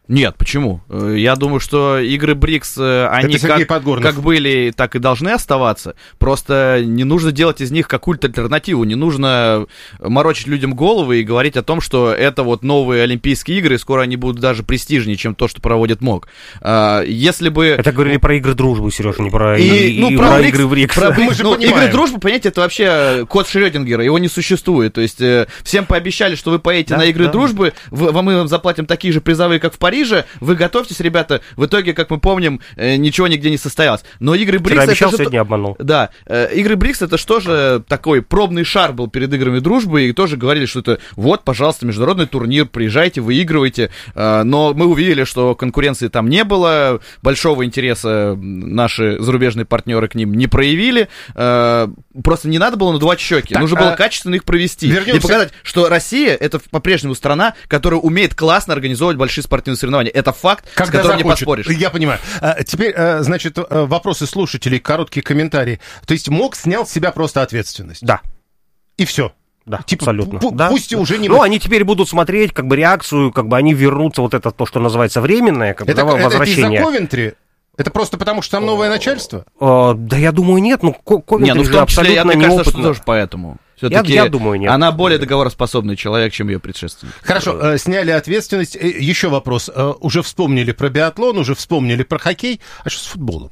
Нет, почему? Я думаю, что игры БРИКС, они как были, так и должны оставаться. Просто не нужно делать из них какую-то альтернативу. Не нужно морочить людям головы и говорить о том, что это вот новые Олимпийские игры, и скоро они будут даже престижнее, чем то, что проводит МОК. Если бы... Это говорили про игры дружбы, Сереж, не про игры БРИКС. Игры дружбы, понимаете, это вообще код Шрёдингера, его не существует. То есть всем пообещали, что вы поедете на игры дружбы, мы вам заплатим такие же призовые, как в Париже, вы готовьтесь, ребята. В итоге, как мы помним, ничего нигде не состоялось. Но игры БРИКС... обещал, сегодня обманул. Да. Игры БРИКС это что же такой пробный шар был перед играми дружбы, и тоже говорили, что это вот, пожалуйста, международный турнир, приезжайте, выигрывайте. Но мы увидели, что конкуренции там не было, большого интереса наши зарубежные партнеры к ним не проявили. Просто не надо было надувать щеки. Нужно было качественно их провести. И показать, что Россия это по-прежнему страна, которая умеет классно организовывать большие спортивные соревнования. Это факт, с которым не поспоришь. Я понимаю. Теперь, значит, вопросы слушателей, короткие комментарии. То есть МОК снял с себя просто ответственность? Да. И все? Да, абсолютно. Пусть уже не... Ну, они теперь будут смотреть, как бы, реакцию, как бы, они вернутся, вот это то, что называется временное, как бы, возвращение. Это из-за Ковентри? Это просто потому, что там новое начальство? Да, я думаю, нет. Ну, Ковентри в том числе, мне кажется, что тоже поэтому. Все-таки я думаю, нет. Она более договороспособный человек, чем ее предшественник. Хорошо, сняли ответственность. Еще вопрос. Уже вспомнили про биатлон, уже вспомнили про хоккей. А что с футболом?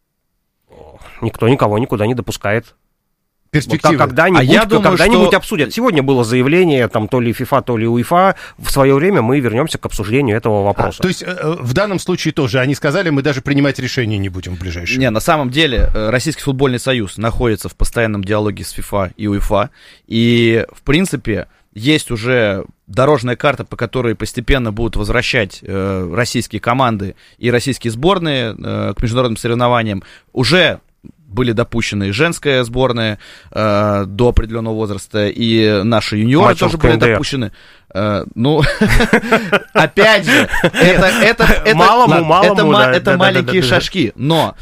Никто никого никуда не допускает. Перспективы. Когда-нибудь обсудят. Сегодня было заявление, там, то ли ФИФА, то ли УЕФА. В свое время мы вернемся к обсуждению этого вопроса. То есть в данном случае тоже они сказали, мы даже принимать решения не будем в ближайшее время. Не, на самом деле Российский футбольный союз находится в постоянном диалоге с ФИФА и УЕФА. И, в принципе, есть уже дорожная карта, по которой постепенно будут возвращать российские команды и российские сборные к международным соревнованиям. Уже были допущены женская сборная до определенного возраста, и наши юниоры тоже были допущены. Опять же, это маленькие шажки. Но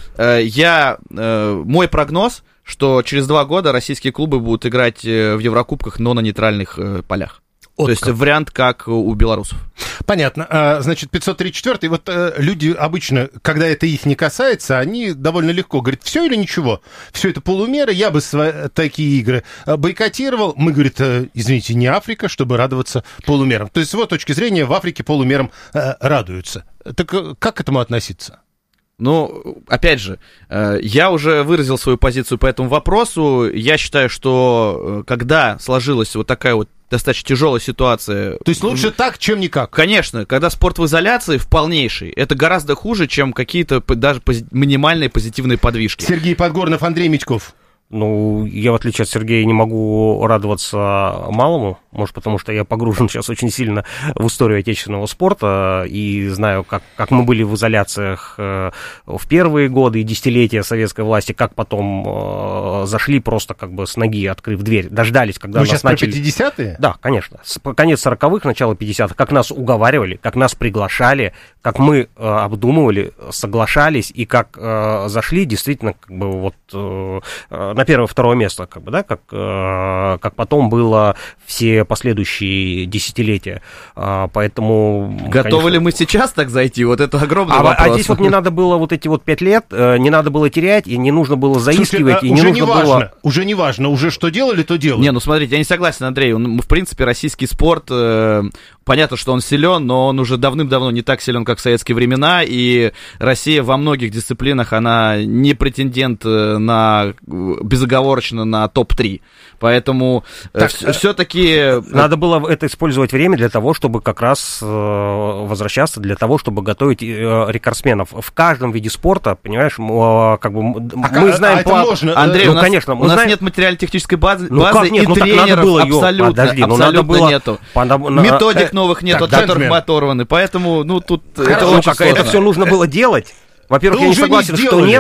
мой прогноз, что через 2 года российские клубы будут играть в Еврокубках, но на нейтральных полях. То есть вариант, как у белорусов. Понятно. Значит, 534-й, вот люди обычно, когда это их не касается, они довольно легко говорят, все или ничего, все это полумеры, я бы такие игры бойкотировал. Мы, говорит, извините, не Африка, чтобы радоваться полумерам. То есть с его точки зрения в Африке полумерам радуются. Так как к этому относиться? Ну, опять же, я уже выразил свою позицию по этому вопросу. Я считаю, что когда сложилась вот такая вот достаточно тяжелая ситуация... То есть лучше так, чем никак? Конечно. Когда спорт в изоляции, в полнейшей, это гораздо хуже, чем какие-то даже минимальные позитивные подвижки. Сергей Подгорнов, Андрей Митьков. Ну, я, в отличие от Сергея, не могу радоваться малому, может, потому что я погружен сейчас очень сильно в историю отечественного спорта и знаю, как мы были в изоляциях в первые годы и десятилетия советской власти, как потом зашли просто как бы с ноги, открыв дверь, дождались, когда нас начали... Вы сейчас про 50-е? Да, конечно. Конец 40-х, начало 50-х, как нас уговаривали, как нас приглашали, как мы обдумывали, соглашались и как зашли действительно как бы вот... на первое-второе место, как бы, да, как потом было все последующие десятилетия. Поэтому... Готовы ли мы сейчас так зайти? Вот это огромный вопрос. А здесь вот не надо было вот эти вот 5 лет, не надо было терять, и не нужно было заискивать, и не нужно было... Уже не важно, уже что делали, то делали. Не, ну смотрите, я не согласен, Андрей. В принципе, российский спорт, понятно, что он силен, но он уже давным-давно не так силен, как в советские времена, и Россия во многих дисциплинах, она не претендент безоговорочно на топ-3. Поэтому все-таки... Надо было это использовать время для того, чтобы как раз возвращаться, для того, чтобы готовить рекордсменов. В каждом виде спорта, понимаешь, как бы мы знаем... Андрей, у нас нет материально-технической базы и тренеров абсолютно нету. Методик новых нету, от которых мы оторваны. Поэтому, тут это очень сложно. Это все нужно было делать. Во-первых, я не согласен, что нет.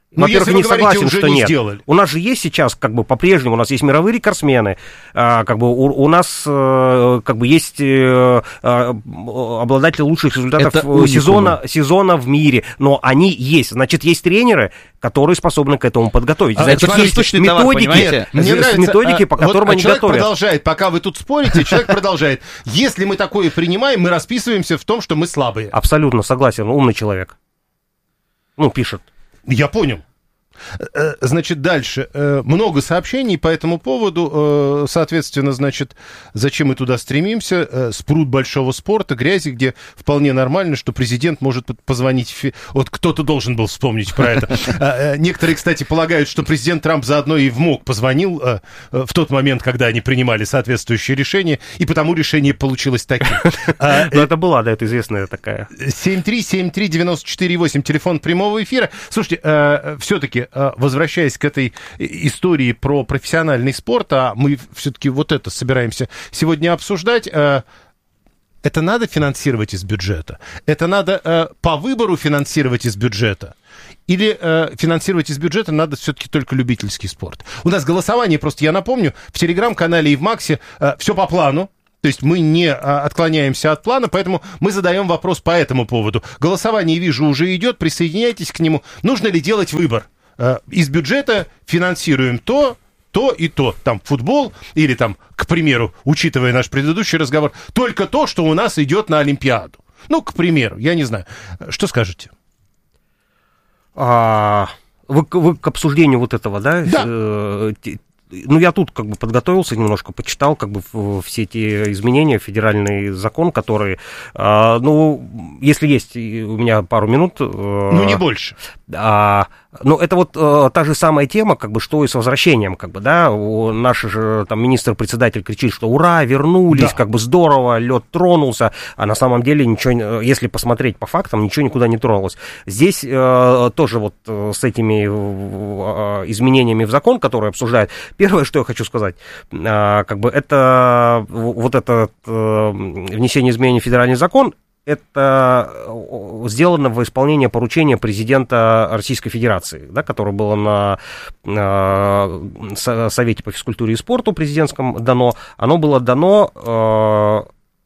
Во-первых, не согласен, что нет. Сделали. У нас же есть сейчас, как бы, по-прежнему, у нас есть мировые рекордсмены, как бы, у нас, как бы, есть обладатели лучших результатов сезона в мире, но они есть. Значит, есть тренеры, которые способны к этому подготовить. Значит, есть методики, по которым они готовят. Человек продолжает, пока вы тут спорите, человек продолжает. Если мы такое принимаем, мы расписываемся в том, что мы слабые. Абсолютно согласен, умный человек. Пишет. Я понял. Значит, дальше. Много сообщений по этому поводу. Соответственно, значит, зачем мы туда стремимся? Спрут большого спорта, грязи, где вполне нормально, что президент может позвонить. Вот кто-то должен был вспомнить про это. Некоторые, кстати, полагают, что президент Трамп заодно и в МОК позвонил в тот момент, когда они принимали соответствующее решение, и потому решение получилось таким. Это была, да, это известная такая. 7373948, телефон прямого эфира. Слушайте, все-таки возвращаясь к этой истории про профессиональный спорт, а мы все-таки вот это собираемся сегодня обсуждать, это надо финансировать из бюджета? Это надо по выбору финансировать из бюджета? Или финансировать из бюджета надо все-таки только любительский спорт? У нас голосование, просто я напомню, в Телеграм-канале и в Максе все по плану. То есть мы не отклоняемся от плана, поэтому мы задаем вопрос по этому поводу. Голосование, вижу, уже идет, присоединяйтесь к нему. Нужно ли делать выбор? Из бюджета финансируем то и то. Там футбол или там, к примеру, учитывая наш предыдущий разговор, только то, что у нас идет на Олимпиаду. К примеру, я не знаю. Что скажете? Вы к обсуждению вот этого, да? Да. Я тут как бы подготовился немножко, почитал как бы все эти изменения, федеральный закон, который, если есть у меня пару минут... не больше. Это вот та же самая тема, как бы, что и с возвращением, как бы, да, наш же там министр-председатель кричит, что ура, вернулись, да. Как бы здорово, лед тронулся, а на самом деле ничего, если посмотреть по фактам, ничего никуда не тронулось. Здесь тоже вот с этими изменениями в закон, которые обсуждают, первое, что я хочу сказать, как бы, это вот это внесение изменений в федеральный закон, это сделано в исполнение поручения президента Российской Федерации, да, которое было на Совете по физкультуре и спорту президентском дано. Оно было дано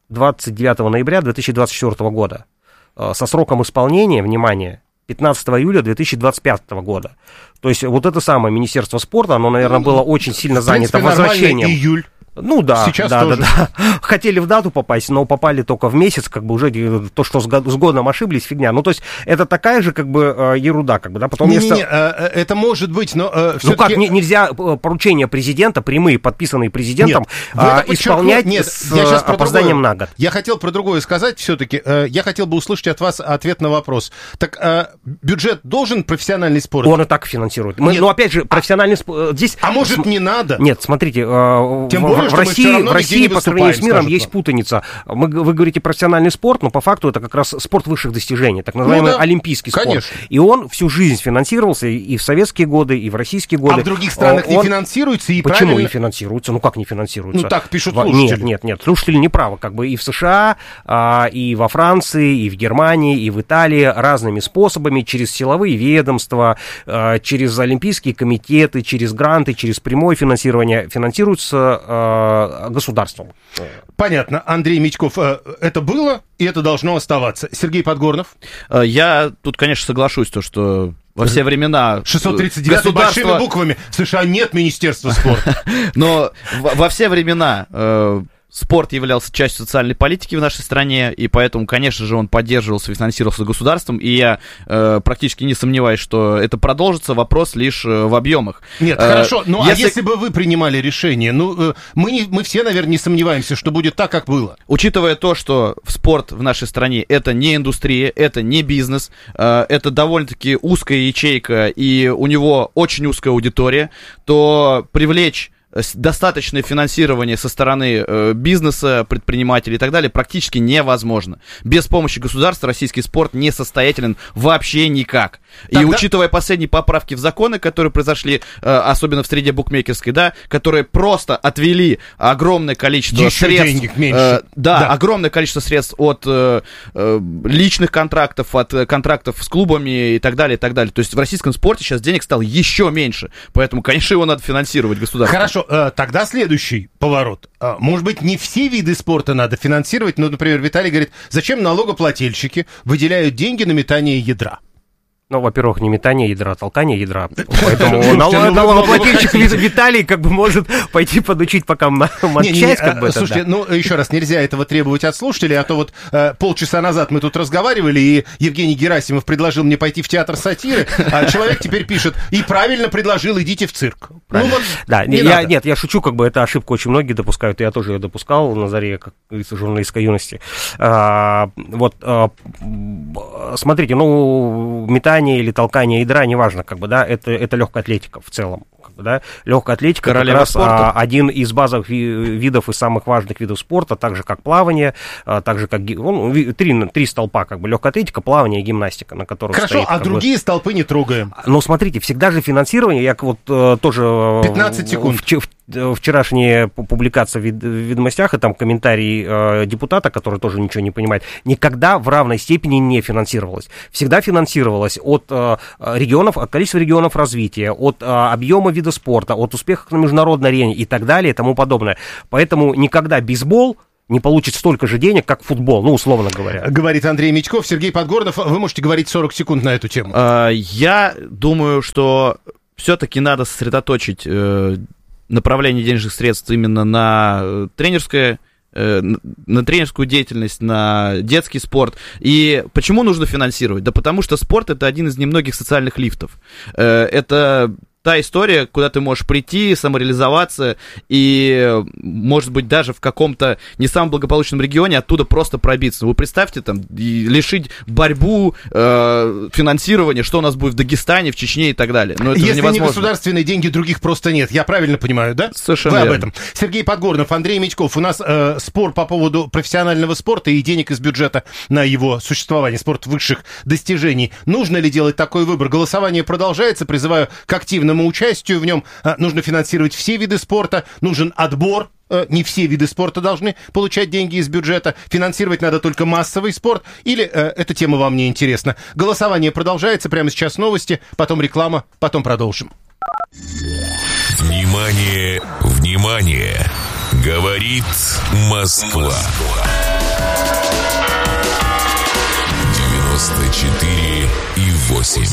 29 ноября 2024 года со сроком исполнения, внимание, 15 июля 2025 года. То есть вот это самое Министерство спорта, оно, наверное, было очень сильно занято возвращением. Июль. Сейчас тоже. Да. Хотели в дату попасть, но попали только в месяц, как бы уже то, что с годом ошиблись, фигня. То есть это такая же, как бы, ерунда, как бы, да, потом... это может быть, но все-таки... нельзя поручения президента, прямые, подписанные президентом, исполнять с опозданием на год. Я хотел про другое сказать все-таки. Я хотел бы услышать от вас ответ на вопрос. Так бюджет должен профессиональный спорт? Он и так финансирует. Но опять же, профессиональный спорт... Здесь... может, не надо? Нет, смотрите... Тем более, в России по сравнению с миром есть путаница. Вы говорите профессиональный спорт, но по факту это как раз спорт высших достижений, так называемый олимпийский спорт. Конечно. И он всю жизнь финансировался и в советские годы, и в российские годы. А в других странах не финансируется? И почему правильно? не финансируется? Как не финансируется? Так пишут слушатели. Нет, слушатели не правы. Как бы и в США, и во Франции, и в Германии, и в Италии разными способами, через силовые ведомства, через олимпийские комитеты, через гранты, через прямое финансирование финансируется государством. Понятно. Андрей Митьков, это было, и это должно оставаться. Сергей Подгорнов? Я тут, конечно, соглашусь, что во все времена... 639 большими буквами. В США нет Министерства спорта. Но во все времена... Спорт являлся частью социальной политики в нашей стране, и поэтому, конечно же, он поддерживался и финансировался государством, и я практически не сомневаюсь, что это продолжится, вопрос лишь в объемах. Нет, хорошо, а если бы вы принимали решение, мы все, наверное, не сомневаемся, что будет так, как было. Учитывая то, что спорт в нашей стране это не индустрия, это не бизнес, это довольно-таки узкая ячейка, и у него очень узкая аудитория, то привлечь достаточное финансирование со стороны бизнеса, предпринимателей и так далее практически невозможно. Без помощи государства российский спорт не состоятелен вообще никак. И учитывая последние поправки в законы, которые произошли, особенно в среде букмекерской, да, которые просто отвели огромное количество средств. Огромное количество средств от личных контрактов, от контрактов с клубами и так далее, и так далее. То есть в российском спорте сейчас денег стало еще меньше. Поэтому, конечно, его надо финансировать государством. Хорошо, тогда следующий поворот. Может быть, не все виды спорта надо финансировать, но, например, Виталий говорит, зачем налогоплательщики выделяют деньги на метание ядра? Ну, во-первых, не метание ядра, а толкание ядра. Поэтому налогоплательщик Виталий как бы может пойти подучить пока матчасть. Слушайте, ну, еще раз, нельзя этого требовать от слушателей, а то вот полчаса назад мы тут разговаривали, и Евгений Герасимов предложил мне пойти в театр сатиры, а человек теперь пишет, и правильно предложил, идите в цирк. Ну, вот, да, я шучу, как бы, это ошибку очень многие допускают, я тоже ее допускал на заре, как говорится, журналистской юности. Вот, смотрите, ну, метание или толкание ядра, неважно, как бы, да, это легкая атлетика в целом. Как бы, да. Легкая атлетика как раз один из базовых видов и самых важных видов спорта, так же как плавание, так же как три столпа, как бы, легкая атлетика, плавание и гимнастика, на которых стоит. Хорошо, а другие столпы не трогаем. Ну, смотрите, всегда же финансирование, я вот тоже 15 секунд. Вчерашняя публикация в «Ведомостях» и там комментарий депутата, который тоже ничего не понимает, никогда в равной степени не финансировалось. Всегда финансировалось от регионов, от количества регионов развития, от объема вида спорта, от успехов на международной арене и так далее и тому подобное. Поэтому никогда бейсбол не получит столько же денег, как футбол, ну, условно говоря. Говорит Андрей Митьков. Сергей Подгорнов, вы можете говорить 40 секунд на эту тему. Я думаю, что все-таки надо сосредоточить направление денежных средств именно на тренерскую деятельность, на детский спорт. И почему нужно финансировать? Да потому что спорт — это один из немногих социальных лифтов. Это та история, куда ты можешь прийти, самореализоваться и, может быть, даже в каком-то не самом благополучном регионе оттуда просто пробиться. Вы представьте, там, и лишить борьбу, финансирования, что у нас будет в Дагестане, в Чечне и так далее. Но это если невозможно. Не государственные деньги, других просто нет. Я правильно понимаю, да? Совершенно верно. Вы об этом. Сергей Подгорнов, Андрей Митьков. У нас спор по поводу профессионального спорта и денег из бюджета на его существование, спорт высших достижений. Нужно ли делать такой выбор? Голосование продолжается. Призываю к активному участию в нем. Нужно финансировать все виды спорта, нужен отбор. Не все виды спорта должны получать деньги из бюджета. Финансировать надо только массовый спорт. Или эта тема вам не интересна? Голосование продолжается. Прямо сейчас новости, потом реклама, потом продолжим. Внимание, внимание! Говорит Москва. 94,8.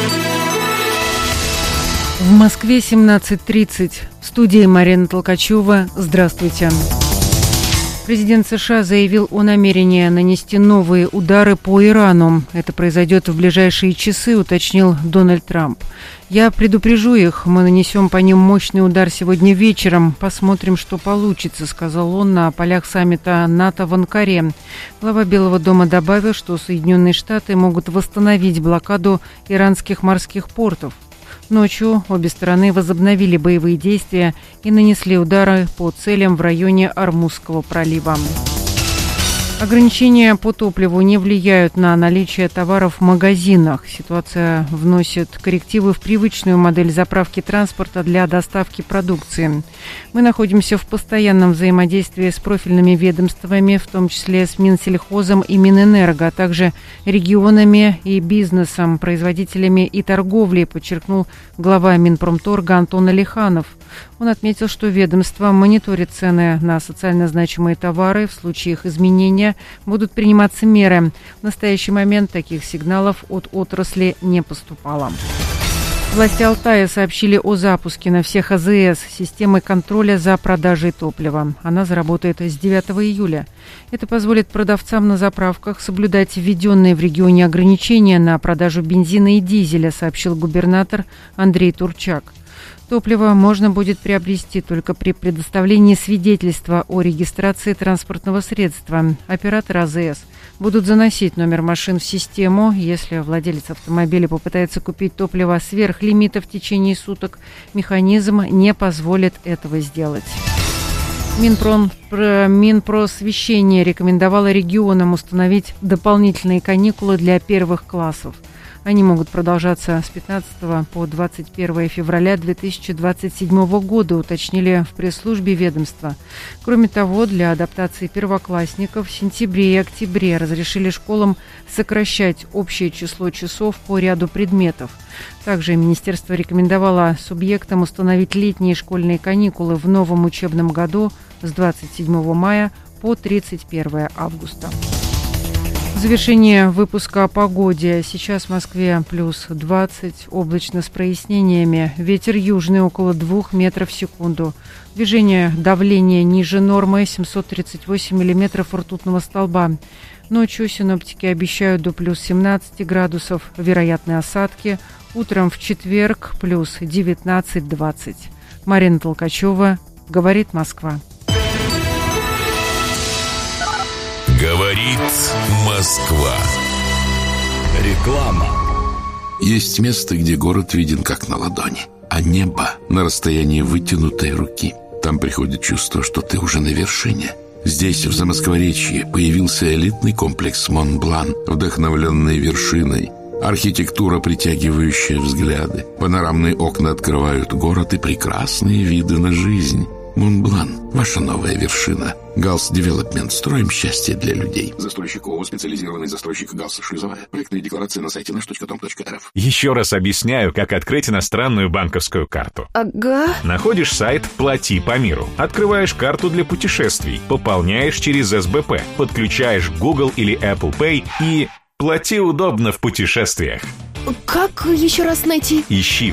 В Москве 17:30. В студии Марина Толкачева. Здравствуйте. Президент США заявил о намерении нанести новые удары по Ирану. Это произойдет в ближайшие часы, уточнил Дональд Трамп. «Я предупрежу их, мы нанесем по ним мощный удар сегодня вечером. Посмотрим, что получится», — сказал он на полях саммита НАТО в Анкаре. Глава Белого дома добавил, что Соединенные Штаты могут восстановить блокаду иранских морских портов. Ночью обе стороны возобновили боевые действия и нанесли удары по целям в районе Ормузского пролива. Ограничения по топливу не влияют на наличие товаров в магазинах. Ситуация вносит коррективы в привычную модель заправки транспорта для доставки продукции. Мы находимся в постоянном взаимодействии с профильными ведомствами, в том числе с Минсельхозом и Минэнерго, а также регионами и бизнесом, производителями и торговлей, подчеркнул глава Минпромторга Антон Алиханов. Он отметил, что ведомство мониторит цены на социально значимые товары. В случае их изменения будут приниматься меры. В настоящий момент таких сигналов от отрасли не поступало. Власти Алтая сообщили о запуске на всех АЗС системы контроля за продажей топлива. Она заработает с 9 июля. Это позволит продавцам на заправках соблюдать введенные в регионе ограничения на продажу бензина и дизеля, сообщил губернатор Андрей Турчак. Топливо можно будет приобрести только при предоставлении свидетельства о регистрации транспортного средства. Операторы АЗС будут заносить номер машин в систему. Если владелец автомобиля попытается купить топливо сверх лимита в течение суток, механизм не позволит этого сделать. Минпросвещение рекомендовало регионам установить дополнительные каникулы для первых классов. Они могут продолжаться с 15 по 21 февраля 2027 года, уточнили в пресс-службе ведомства. Кроме того, для адаптации первоклассников в сентябре и октябре разрешили школам сокращать общее число часов по ряду предметов. Также министерство рекомендовало субъектам установить летние школьные каникулы в новом учебном году с 27 мая по 31 августа. В завершение выпуска о погоде. Сейчас в Москве плюс 20, облачно с прояснениями. Ветер южный около 2 метров в секунду. Движение давления ниже нормы 738 миллиметров ртутного столба. Ночью синоптики обещают до плюс 17 градусов. Вероятны осадки. Утром в четверг плюс 19-20. Марина Толкачева, «Говорит Москва». Говорит Москва. Реклама. Есть место, где город виден как на ладони, а небо на расстоянии вытянутой руки. Там приходит чувство, что ты уже на вершине. Здесь, в Замоскворечье, появился элитный комплекс «Монблан», вдохновленный вершиной. Архитектура, притягивающая взгляды. Панорамные окна открывают город и прекрасные виды на жизнь. Монблан – ваша новая вершина. Галс Девелопмент. Строим счастье для людей. Застройщик ООО «Специализированный застройщик Галс Шлюзовая». Проектные декларации на сайте nаш.com.рф. Еще раз объясняю, как открыть иностранную банковскую карту. Ага. Находишь сайт «Плати по миру». Открываешь карту для путешествий. Пополняешь через СБП. Подключаешь Google или Apple Pay и... плати удобно в путешествиях. Как еще раз найти? Ищи